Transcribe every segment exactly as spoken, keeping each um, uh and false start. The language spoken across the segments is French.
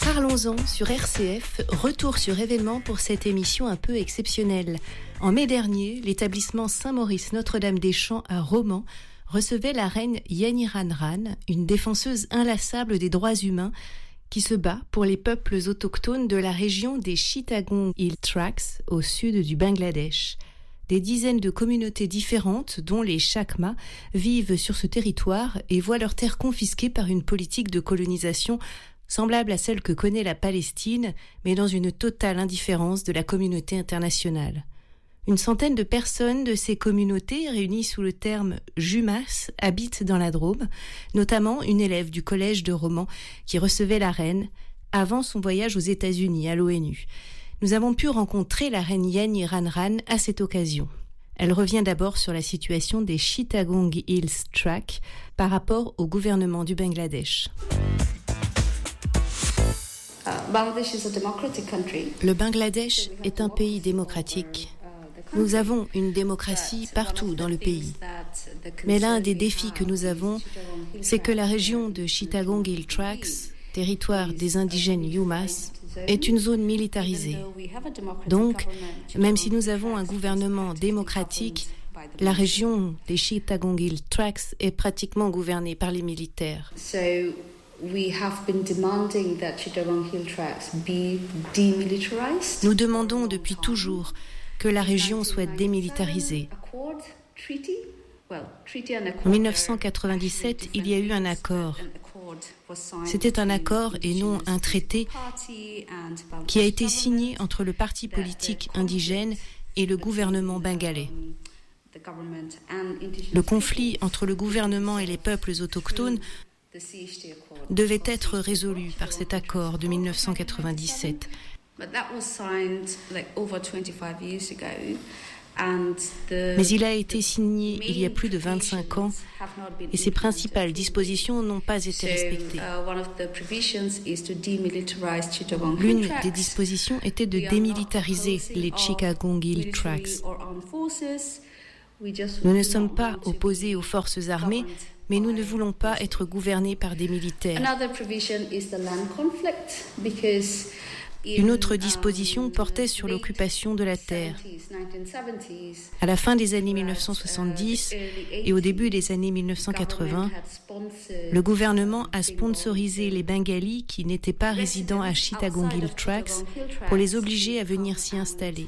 Parlons-en sur R C F, retour sur événement pour cette émission un peu exceptionnelle. En mai dernier, l'établissement Saint-Maurice Notre-Dame-des-Champs à Romans recevait la reine Yaniranan, une défenseuse inlassable des droits humains qui se bat pour les peuples autochtones de la région des Chittagong Hill Tracts au sud du Bangladesh. Des dizaines de communautés différentes, dont les Chakmas, vivent sur ce territoire et voient leurs terres confisquées par une politique de colonisation semblable à celle que connaît la Palestine, mais dans une totale indifférence de la communauté internationale. Une centaine de personnes de ces communautés, réunies sous le terme Jumas, habitent dans la Drôme, notamment une élève du collège de Romans qui recevait la reine avant son voyage aux États-Unis à l'ONU. Nous avons pu rencontrer la reine Yaniranan à cette occasion. Elle revient d'abord sur la situation des Chittagong Hills Tracts par rapport au gouvernement du Bangladesh. Le Bangladesh est un pays démocratique. Nous avons une démocratie partout dans le pays. Mais l'un des défis que nous avons, c'est que la région de Chittagong Hill Tracts, territoire des indigènes Yumas, est une zone militarisée. Donc, même si nous avons un gouvernement démocratique, la région des Chittagong Hill Tracts est pratiquement gouvernée par les militaires. Nous demandons depuis toujours que la région soit démilitarisée. En dix-neuf cent quatre-vingt-dix-sept, il y a eu un accord. C'était un accord et non un traité qui a été signé entre le parti politique indigène et le gouvernement bengalais. Le conflit entre le gouvernement et les peuples autochtones devait être résolu par cet accord de dix-neuf cent quatre-vingt-dix-sept. Mais il a été signé il y a plus de vingt-cinq ans et ses principales dispositions n'ont pas été respectées. L'une des dispositions était de démilitariser les Chittagong Hill Tracts. Nous ne sommes pas opposés aux forces armées, mais nous ne voulons pas être gouvernés par des militaires. Une autre disposition portait sur l'occupation de la terre. À la fin des années dix-neuf cent soixante-dix et au début des années dix-neuf cent quatre-vingts, le gouvernement a sponsorisé les Bengalis qui n'étaient pas résidents à Chittagong Hill Tracts pour les obliger à venir s'y installer.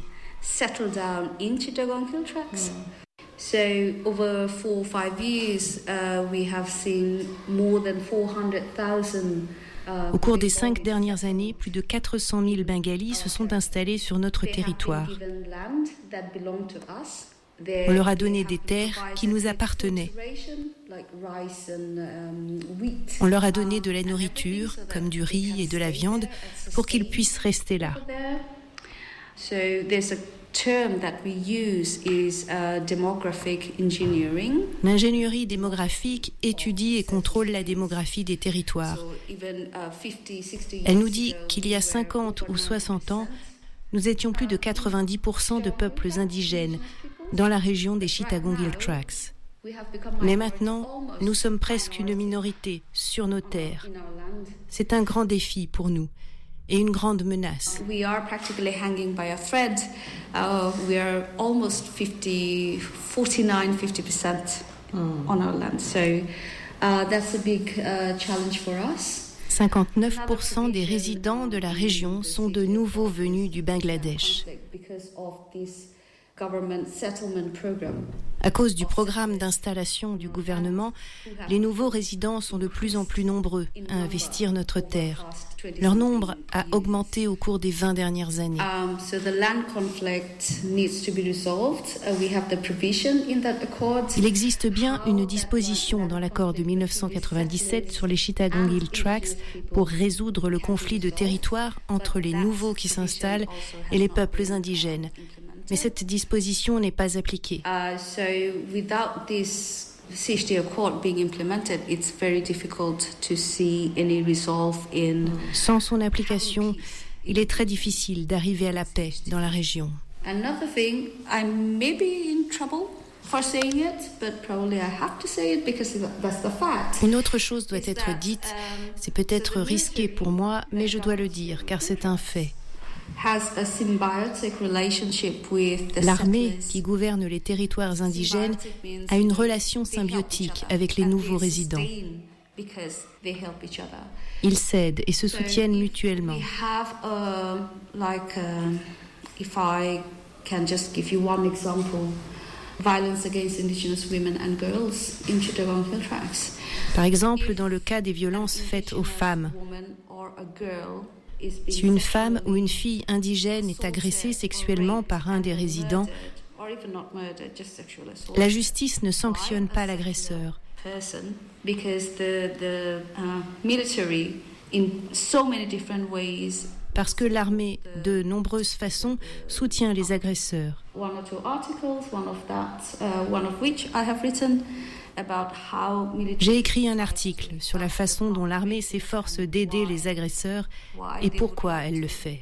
So over four or five years, uh, we have seen more than four hundred thousand. Au cours des cinq dernières années, plus de quatre cent mille Bengalis se sont installés sur notre territoire. On leur a donné des terres qui nous appartenaient. On leur a donné de la nourriture, comme du riz et de la viande, pour qu'ils puissent rester là. Term that we use is uh, demographic engineering. L'ingénierie démographique étudie et contrôle la démographie des territoires. Elle nous dit qu'il y a cinquante ou soixante ans, nous étions plus de quatre-vingt-dix pour cent de peuples indigènes dans la région des Chittagong Hill Tracts. Mais maintenant, nous sommes presque une minorité sur nos terres. C'est un grand défi pour nous et une grande menace. We are practically hanging by a thread. Uh, we are almost fifty, forty-nine, fifty percent mm. on our land. So uh, that's a big uh, challenge for us. cinquante-neuf pour cent des résidents de la région sont de nouveaux venus du Bangladesh. À cause du programme d'installation du gouvernement, les nouveaux résidents sont de plus en plus nombreux à investir notre terre. Leur nombre a augmenté au cours des vingt dernières années. Il existe bien une disposition dans l'accord de dix-neuf cent quatre-vingt-dix-sept sur les Chittagong Hill Tracts pour résoudre le conflit de territoire entre les nouveaux qui s'installent et les peuples indigènes. Mais cette disposition n'est pas appliquée. Uh, so without this C H T Accord being implemented, it's very difficult to see any resolve in. Sans son application, il est très difficile d'arriver à la paix dans la région. Another thing, I may be in trouble Une autre chose doit être dite, c'est peut-être risqué pour moi, mais je dois le dire, car c'est un fait. L'armée qui gouverne les territoires indigènes a une relation symbiotique avec les nouveaux résidents. Ils s'aident et se soutiennent mutuellement. Par exemple, dans le cas des violences faites aux femmes, si une femme ou une fille indigène est agressée sexuellement par un des résidents, la justice ne sanctionne pas l'agresseur. Parce que l'armée, de nombreuses façons, soutient les agresseurs. J'ai écrit un article sur la façon dont l'armée s'efforce d'aider les agresseurs et pourquoi elle le fait.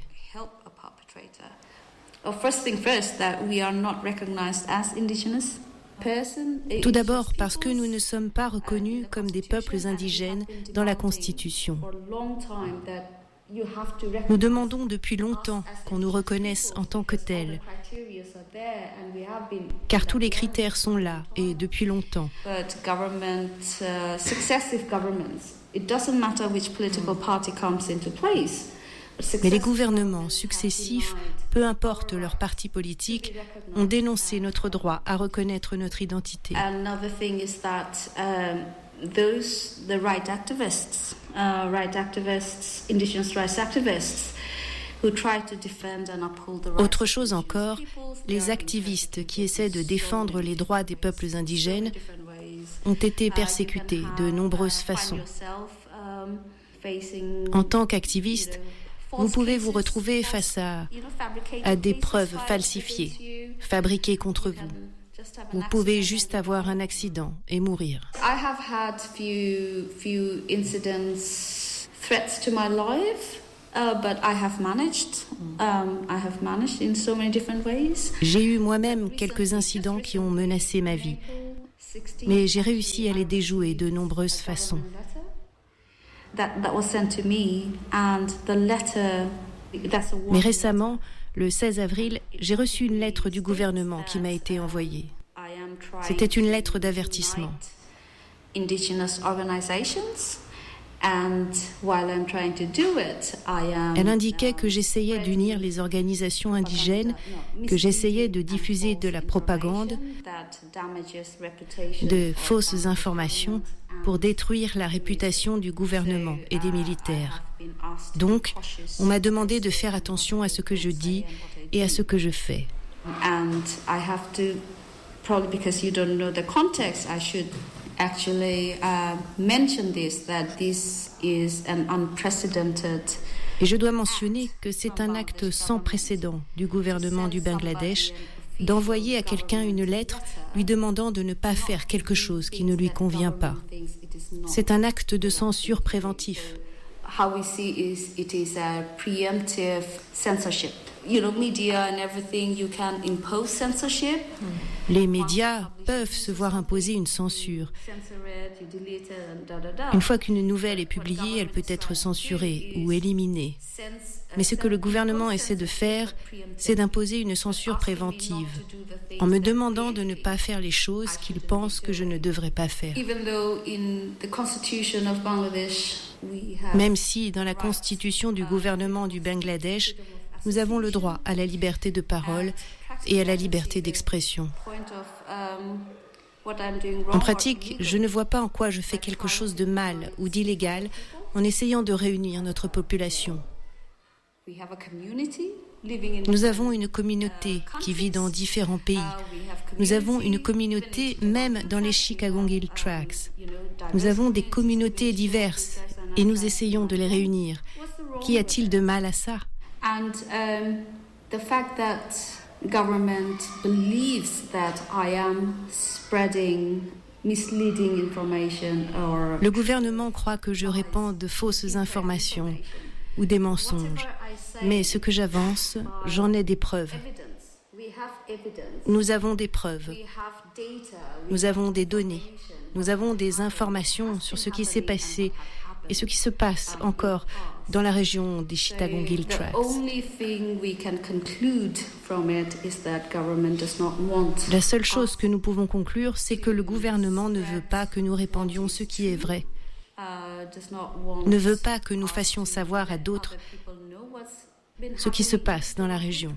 Tout d'abord parce que nous ne sommes pas reconnus comme des peuples indigènes dans la Constitution. Nous demandons depuis longtemps qu'on nous reconnaisse en tant que tels, car tous les critères sont là et depuis longtemps. Mais les gouvernements successifs, peu importe leur parti politique, ont dénoncé notre droit à reconnaître notre identité. Those, the right activists, uh, right activists, indigenous rights activists, who try to defend and uphold the rights. Autre chose encore, les activistes qui essaient de défendre les droits des peuples indigènes ont été persécutés de nombreuses façons. En tant qu'activiste, vous pouvez vous retrouver face à, à des preuves falsifiées, fabriquées contre vous. Vous pouvez juste avoir un accident et mourir. I have had few few incidents, threats to my life, uh, but I have managed. Um, I have managed in so many different ways. J'ai eu moi-même quelques incidents qui ont menacé ma vie, mais j'ai réussi à les déjouer de nombreuses façons. That that was sent to me, and the letter. Mais récemment, le seize avril, j'ai reçu une lettre du gouvernement qui m'a été envoyée. C'était une lettre d'avertissement. Elle indiquait que j'essayais d'unir les organisations indigènes, que j'essayais de diffuser de la propagande, de fausses informations pour détruire la réputation du gouvernement et des militaires. Donc, on m'a demandé de faire attention à ce que je dis et à ce que je fais. Probably because you don't know the context, I should actually uh, mention this, that this is an unprecedented. Et je dois mentionner que c'est un acte sans précédent du gouvernement du Bangladesh d'envoyer à quelqu'un une lettre lui demandant de ne pas faire quelque chose qui ne lui convient pas. C'est un acte de censure préventif. How we see is it is a preemptive censorship. You know, media and everything, you can impose censorship. Les médias peuvent se voir imposer une censure. Une fois qu'une nouvelle est publiée, elle peut être censurée ou éliminée. Mais ce que le gouvernement essaie de faire, c'est d'imposer une censure préventive, en me demandant de ne pas faire les choses qu'il pense que je ne devrais pas faire. Même si, dans la constitution du gouvernement du Bangladesh, nous avons le droit à la liberté de parole et à la liberté d'expression. En pratique, je ne vois pas en quoi je fais quelque chose de mal ou d'illégal en essayant de réunir notre population. Nous avons une communauté qui vit dans différents pays. Nous avons une communauté même dans les Chickagong Tracts. Nous avons des communautés diverses et nous essayons de les réunir. Qu'y a-t-il de mal à ça? And um, the fact that government believes that I am spreading misleading information or Le gouvernement croit que je répands de fausses informations ou des mensonges. Mais ce que j'avance, j'en ai des preuves. Nous avons des preuves, nous avons des données, nous avons des informations sur ce qui s'est passé et ce qui se passe encore dans la région des Chittagong Hill Tracts. La seule chose que nous pouvons conclure, c'est que le gouvernement ne veut pas que nous répandions ce qui est vrai, ne veut pas que nous fassions savoir à d'autres ce qui se passe dans la région.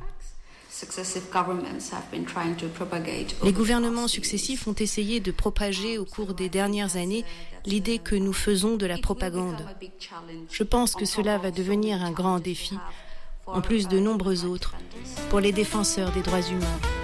Les gouvernements successifs ont essayé de propager au cours des dernières années l'idée que nous faisons de la propagande. Je pense que cela va devenir un grand défi, en plus de nombreux autres, pour les défenseurs des droits humains.